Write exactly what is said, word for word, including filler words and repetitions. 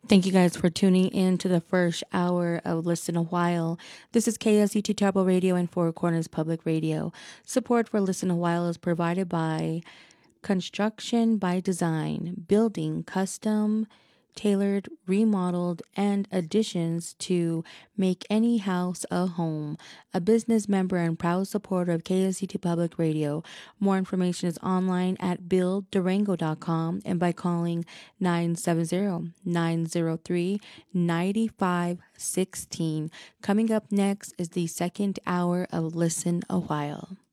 Thank you guys for tuning in to the first hour of Listen a While. This is K S E T Turbo Radio and Four Corners Public Radio. Support for Listen a While is provided by Construction by Design, building custom, tailored, remodeled, and additions to make any house a home. A business member and proud supporter of K S E T Public Radio. More information is online at build durango dot com and by calling nine seven zero, nine zero three, nine five one six. Coming up next is the second hour of Listen a While.